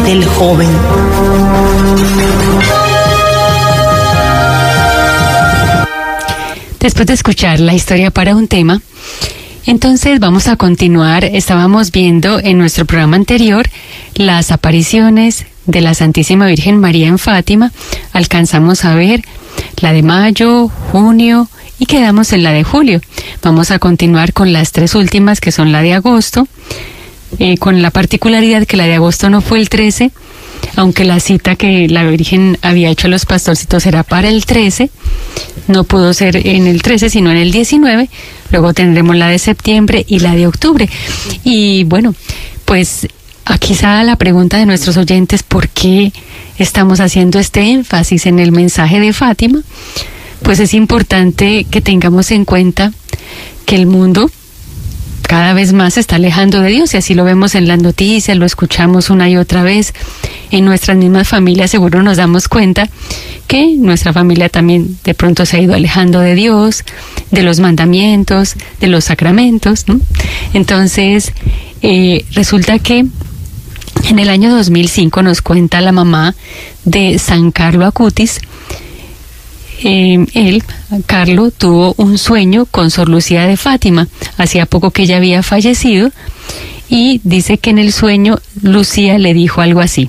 del joven. Después de escuchar la historia para un tema, entonces vamos a continuar. Estábamos viendo en nuestro programa anterior las apariciones de la Santísima Virgen María en Fátima. Alcanzamos a ver la de mayo, junio y quedamos en la de julio. Vamos a continuar con las tres últimas, que son la de agosto, con la particularidad que la de agosto no fue el 13, aunque la cita que la Virgen había hecho a los pastorcitos era para el 13, no pudo ser en el 13, sino en el 19. Luego tendremos la de septiembre y la de octubre. Y bueno, pues aquí sale la pregunta de nuestros oyentes: ¿por qué estamos haciendo este énfasis en el mensaje de Fátima? Pues es importante que tengamos en cuenta que el mundo cada vez más se está alejando de Dios, y así lo vemos en las noticias, lo escuchamos una y otra vez. En nuestras mismas familias seguro nos damos cuenta que nuestra familia también de pronto se ha ido alejando de Dios, de los mandamientos, de los sacramentos, ¿no? Entonces, resulta que en el año 2005 nos cuenta la mamá de San Carlo Acutis. Carlo, tuvo un sueño con Sor Lucía de Fátima. Hacía poco que ella había fallecido, y dice que en el sueño Lucía le dijo algo así: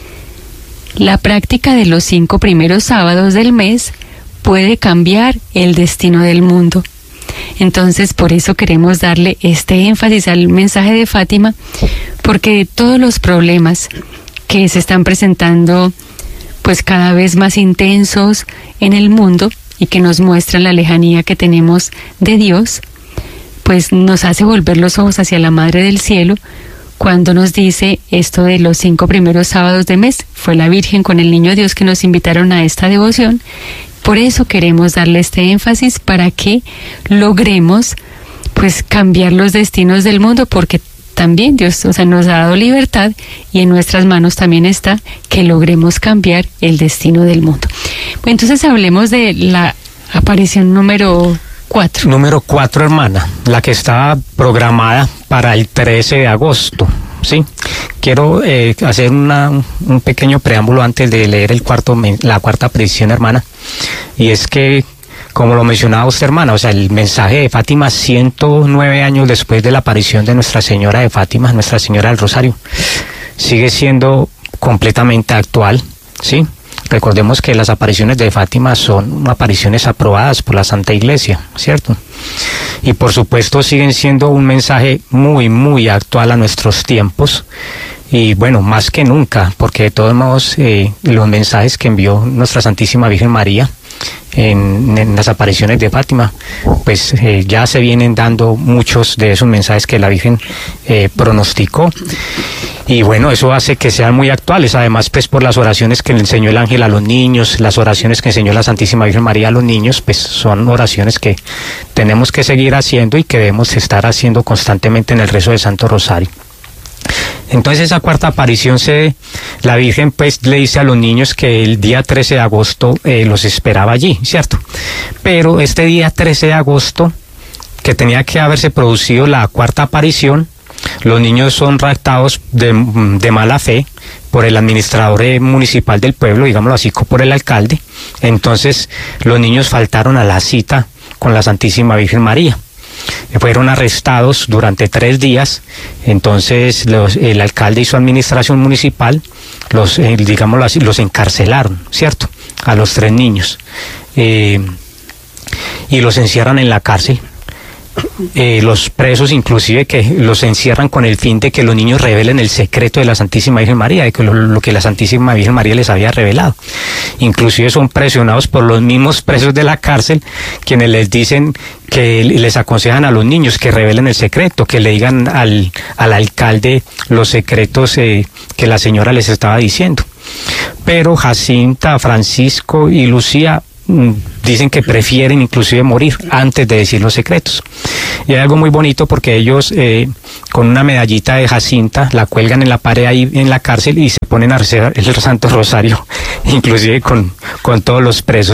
la práctica de los 5 primeros sábados del mes puede cambiar el destino del mundo. Entonces, por eso queremos darle este énfasis al mensaje de Fátima, porque todos los problemas que se están presentando, pues cada vez más intensos en el mundo, y que nos muestran la lejanía que tenemos de Dios, pues nos hace volver los ojos hacia la Madre del Cielo, cuando nos dice esto de los 5 primeros sábados de mes. Fue la Virgen con el Niño Dios que nos invitaron a esta devoción. Por eso queremos darle este énfasis, para que logremos pues cambiar los destinos del mundo, porque también Dios, nos ha dado libertad, y en nuestras manos también está que logremos cambiar el destino del mundo. Pues entonces hablemos de la aparición número 4. Número 4, hermana, la que estaba programada para el 13 de agosto, ¿sí? Quiero hacer un pequeño preámbulo antes de leer la cuarta aparición, hermana, y es que, como lo mencionaba usted, hermana, el mensaje de Fátima 109 años después de la aparición de Nuestra Señora de Fátima, Nuestra Señora del Rosario, sigue siendo completamente actual, ¿sí? Recordemos que las apariciones de Fátima son apariciones aprobadas por la Santa Iglesia, ¿cierto? Y por supuesto siguen siendo un mensaje muy, muy actual a nuestros tiempos. Y bueno, más que nunca, porque de todos modos los mensajes que envió Nuestra Santísima Virgen María en las apariciones de Fátima, pues ya se vienen dando muchos de esos mensajes que la Virgen pronosticó. Y bueno, eso hace que sean muy actuales, además pues por las oraciones que le enseñó el ángel a los niños, las oraciones que enseñó la Santísima Virgen María a los niños, pues son oraciones que tenemos que seguir haciendo y que debemos estar haciendo constantemente en el rezo del Santo Rosario. Entonces esa cuarta aparición la Virgen pues le dice a los niños que el día 13 de agosto los esperaba allí, ¿cierto? Pero este día 13 de agosto, que tenía que haberse producido la cuarta aparición, los niños son raptados de mala fe por el administrador municipal del pueblo, digámoslo así, por el alcalde. Entonces los niños faltaron a la cita con la Santísima Virgen María. Fueron arrestados durante 3 días. Entonces el alcalde y su administración municipal digámoslo así, los encarcelaron, ¿cierto? A los 3 niños. Y los encierran en la cárcel. Los presos inclusive que los encierran con el fin de que los niños revelen el secreto de la Santísima Virgen María, de que lo que la Santísima Virgen María les había revelado. Inclusive son presionados por los mismos presos de la cárcel, quienes les dicen que les aconsejan a los niños que revelen el secreto, que le digan al alcalde los secretos que la señora les estaba diciendo. Pero Jacinta, Francisco y Lucía dicen que prefieren inclusive morir antes de decir los secretos. Y hay algo muy bonito, porque ellos con una medallita de Jacinta la cuelgan en la pared ahí en la cárcel y se ponen a rezar el Santo Rosario, inclusive con todos los presos, ¿cierto?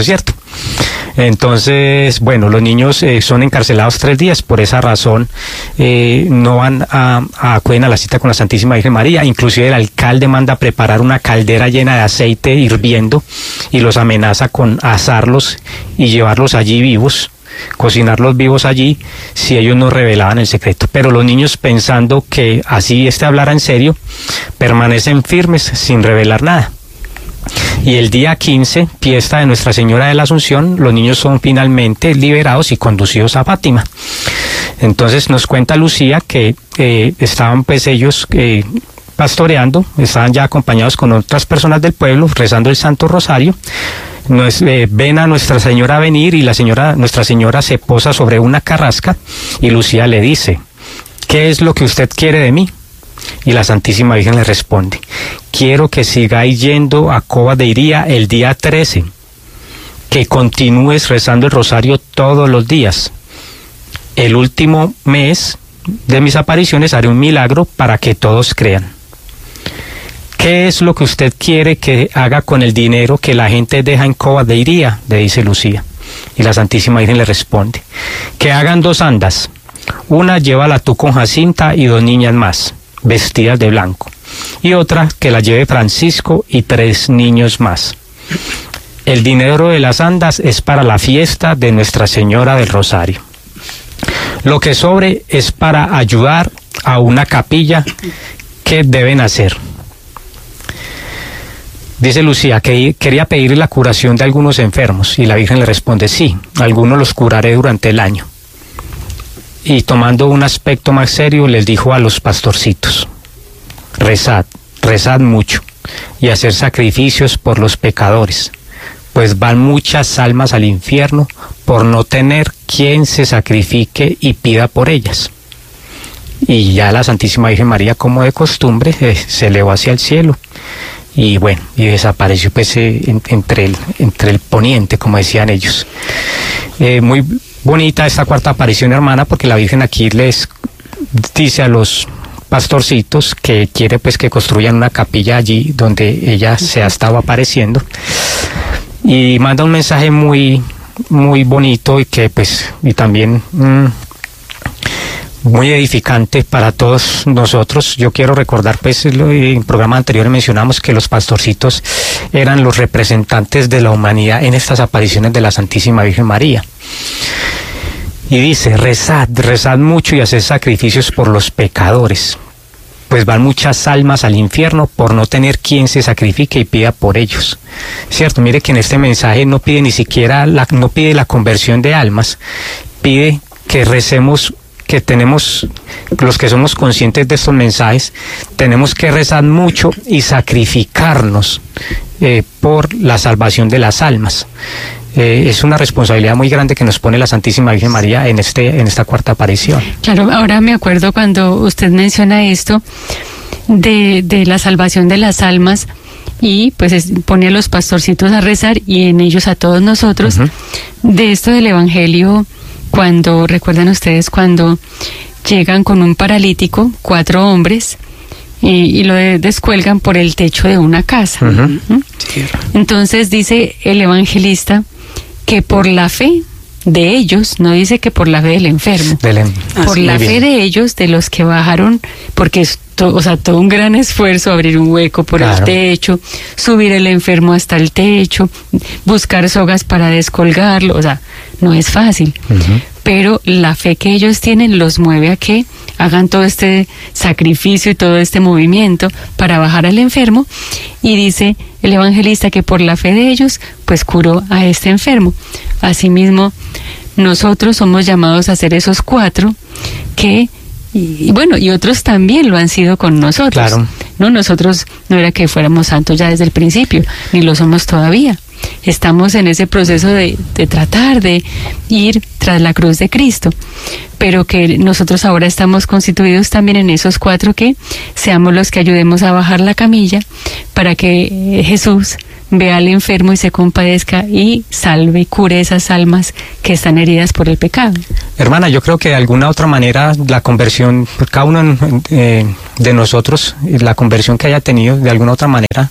Entonces, bueno, los niños son encarcelados 3 días, por esa razón no van acuden a la cita con la Santísima Virgen María. Inclusive el alcalde manda a preparar una caldera llena de aceite hirviendo y los amenaza con asarlos y llevarlos allí vivos, cocinarlos vivos allí si ellos no revelaban el secreto. Pero los niños, pensando que así hablara en serio, permanecen firmes sin revelar nada. Y el día 15, fiesta de Nuestra Señora de la Asunción, los niños son finalmente liberados y conducidos a Fátima. Entonces nos cuenta Lucía que estaban pues ellos pastoreando, estaban ya acompañados con otras personas del pueblo, rezando el Santo Rosario. Ven a Nuestra Señora venir y Nuestra Señora se posa sobre una carrasca y Lucía le dice: ¿qué es lo que usted quiere de mí? Y la Santísima Virgen le responde: quiero que sigáis yendo a Cova de Iría el día 13, que continúes rezando el rosario todos los días. El último mes de mis apariciones haré un milagro para que todos crean. ¿Qué es lo que usted quiere que haga con el dinero que la gente deja en Cova de Iría?, le dice Lucía. Y la Santísima Virgen le responde: que hagan 2 andas. Una llévala tú con Jacinta y 2 niñas más, vestidas de blanco, y otra que la lleve Francisco y 3 niños más. El dinero de las andas es para la fiesta de Nuestra Señora del Rosario. Lo que sobre es para ayudar a una capilla que deben hacer. Dice Lucía que quería pedirle la curación de algunos enfermos, y la Virgen le responde: sí, algunos los curaré durante el año. Y tomando un aspecto más serio, les dijo a los pastorcitos: rezad, rezad mucho, y hacer sacrificios por los pecadores, pues van muchas almas al infierno por no tener quien se sacrifique y pida por ellas. Y ya la Santísima Virgen María, como de costumbre, se elevó hacia el cielo, y bueno, y desapareció pues entre el poniente, como decían ellos. Muy bonita esta cuarta aparición, hermana, porque la Virgen aquí les dice a los pastorcitos que quiere pues que construyan una capilla allí donde ella se ha estado apareciendo, y manda un mensaje muy muy bonito y que pues y también muy edificante para todos nosotros. Yo quiero recordar, pues, en programas anteriores mencionamos que los pastorcitos eran los representantes de la humanidad en estas apariciones de la Santísima Virgen María. Y dice: rezad, rezad mucho y haced sacrificios por los pecadores, pues van muchas almas al infierno por no tener quien se sacrifique y pida por ellos. Cierto, mire que en este mensaje no pide ni siquiera no pide la conversión de almas, pide que recemos, que tenemos, los que somos conscientes de estos mensajes, tenemos que rezar mucho y sacrificarnos por la salvación de las almas. Es una responsabilidad muy grande que nos pone la Santísima Virgen María en esta cuarta aparición. Claro, ahora me acuerdo cuando usted menciona esto de la salvación de las almas, y pues pone a los pastorcitos a rezar y en ellos a todos nosotros. De esto del Evangelio, cuando, recuerdan ustedes, cuando llegan con un paralítico, 4 hombres, y lo descuelgan por el techo de una casa. Entonces dice el evangelista que por la fe de ellos, no dice que por la fe del enfermo, por la fe de ellos, de los que bajaron, porque es todo un gran esfuerzo abrir un hueco por el techo, subir el enfermo hasta el techo, buscar sogas para descolgarlo, o sea, no es fácil. Pero la fe que ellos tienen los mueve a que hagan todo este sacrificio y todo este movimiento para bajar al enfermo, y dice el evangelista que por la fe de ellos pues curó a este enfermo. Asimismo, nosotros somos llamados a ser esos 4 que, y bueno, y otros también lo han sido con nosotros. No, nosotros no era que fuéramos santos ya desde el principio, ni lo somos todavía. Estamos en ese proceso de tratar de ir tras la cruz de Cristo, pero que nosotros ahora estamos constituidos también en esos 4 que seamos los que ayudemos a bajar la camilla para que Jesús vea al enfermo y se compadezca y salve y cure esas almas que están heridas por el pecado. Hermana, yo creo que de alguna otra manera la conversión, cada uno de nosotros, la conversión que haya tenido, de alguna otra manera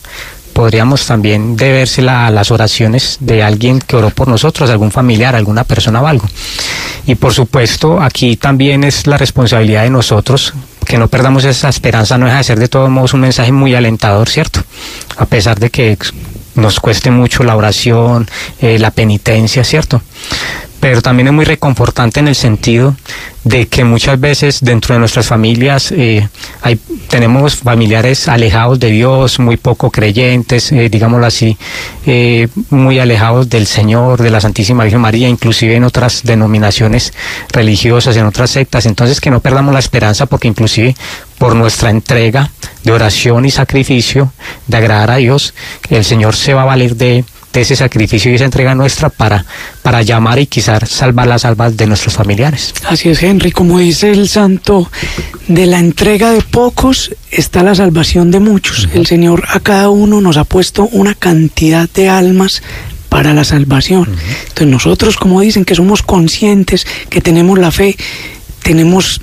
podríamos también debérsela a las oraciones de alguien que oró por nosotros, algún familiar, alguna persona o algo. Y por supuesto, aquí también es la responsabilidad de nosotros, que no perdamos esa esperanza. No deja de ser de todos modos un mensaje muy alentador, ¿cierto? A pesar de que nos cueste mucho la oración, la penitencia, ¿cierto? Pero también es muy reconfortante en el sentido de que muchas veces dentro de nuestras familias tenemos familiares alejados de Dios, muy poco creyentes, digámoslo así, muy alejados del Señor, de la Santísima Virgen María, inclusive en otras denominaciones religiosas, en otras sectas. Entonces, que no perdamos la esperanza, porque inclusive por nuestra entrega de oración y sacrificio, de agradar a Dios, el Señor se va a valer de ese sacrificio y esa entrega nuestra para llamar y quizás salvar las almas de nuestros familiares. Así es, Henry, como dice el santo, de la entrega de pocos está la salvación de muchos. El Señor a cada uno nos ha puesto una cantidad de almas para la salvación. Entonces nosotros, como dicen, que somos conscientes, que tenemos la fe, tenemos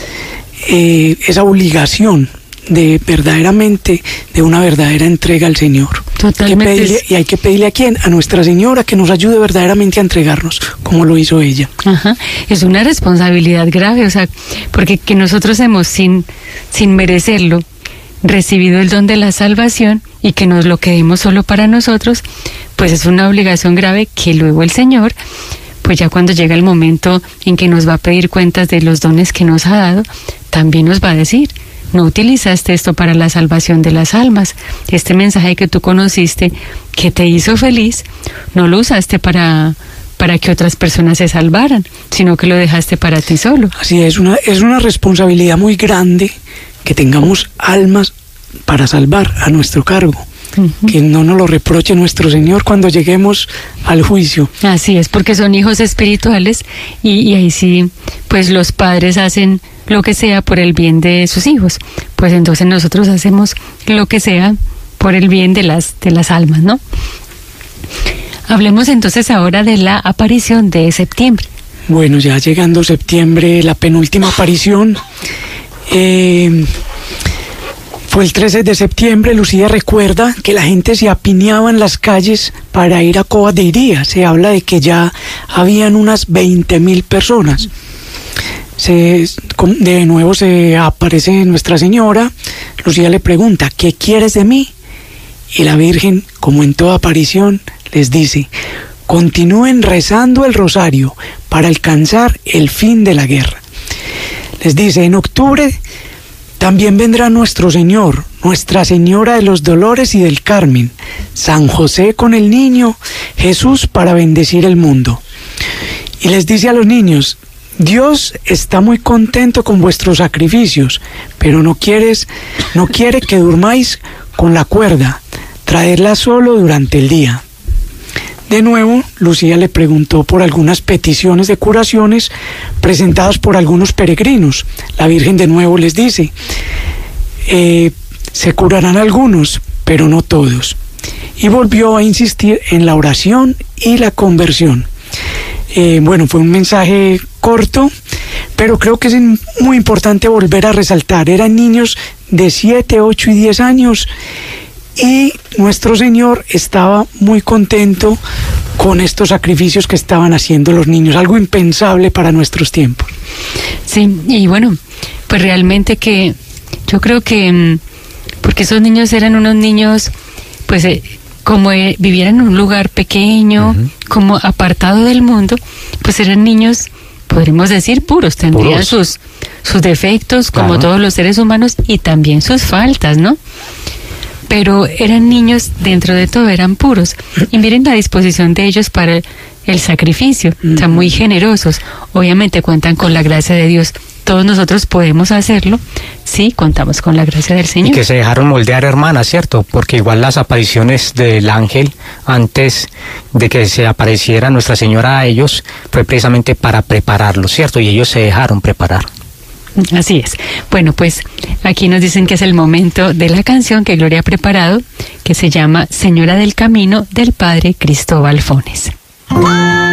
esa obligación de verdaderamente, de una verdadera entrega al Señor. Totalmente. Y hay que pedirle ¿a quién? A Nuestra Señora, que nos ayude verdaderamente a entregarnos, como lo hizo ella. Ajá. Es una responsabilidad grave, o sea, porque que nosotros hemos sin merecerlo recibido el don de la salvación y que nos lo quedemos solo para nosotros, pues es una obligación grave que luego el Señor, pues ya cuando llega el momento en que nos va a pedir cuentas de los dones que nos ha dado, también nos va a decir: no utilizaste esto para la salvación de las almas. Este mensaje que tú conociste, que te hizo feliz, no lo usaste para que otras personas se salvaran, sino que lo dejaste para ti solo. Así es una responsabilidad muy grande que tengamos almas para salvar a nuestro cargo. Que no nos lo reproche nuestro Señor cuando lleguemos al juicio. Así es, porque son hijos espirituales y ahí sí, pues los padres hacen lo que sea por el bien de sus hijos. Pues entonces nosotros hacemos lo que sea por el bien de las almas, ¿no? Hablemos entonces ahora de la aparición de septiembre. Bueno, ya llegando septiembre, la penúltima aparición. Fue el 13 de septiembre. Lucía recuerda que la gente se apiñaba en las calles para ir a Covas de Iría. Se habla de que ya habían unas 20.000 personas. De nuevo se aparece Nuestra Señora. Lucía le pregunta: ¿qué quieres de mí? Y la Virgen, como en toda aparición, les dice: continúen rezando el rosario para alcanzar el fin de la guerra. Les dice: en octubre también vendrá nuestro Señor, Nuestra Señora de los Dolores y del Carmen, San José con el niño Jesús para bendecir el mundo. Y les dice a los niños: Dios está muy contento con vuestros sacrificios, pero no quiere que durmáis con la cuerda, traedla solo durante el día. De nuevo, Lucía le preguntó por algunas peticiones de curaciones presentadas por algunos peregrinos. La Virgen de nuevo les dice: se curarán algunos, pero no todos. Y volvió a insistir en la oración y la conversión. Bueno, fue un mensaje corto, pero creo que es muy importante volver a resaltar. Eran niños de 7, 8 y 10 años. Y nuestro Señor estaba muy contento con estos sacrificios que estaban haciendo los niños, algo impensable para nuestros tiempos. Sí, y bueno, pues realmente que yo creo que, porque esos niños eran unos niños, pues como vivían en un lugar pequeño, como apartado del mundo, pues eran niños, podríamos decir, puros, tendrían sus defectos, como todos los seres humanos, y también sus faltas, ¿no? Pero eran niños, dentro de todo eran puros. Y miren la disposición de ellos para el sacrificio, están muy generosos. Obviamente cuentan con la gracia de Dios. Todos nosotros podemos hacerlo, sí, contamos con la gracia del Señor. Y que se dejaron moldear, hermanas, ¿cierto? Porque igual las apariciones del ángel, antes de que se apareciera Nuestra Señora a ellos, fue precisamente para prepararlos, ¿cierto? Y ellos se dejaron preparar. Así es. Bueno, pues aquí nos dicen que es el momento de la canción que Gloria ha preparado, que se llama Señora del Camino, del Padre Cristóbal Fones.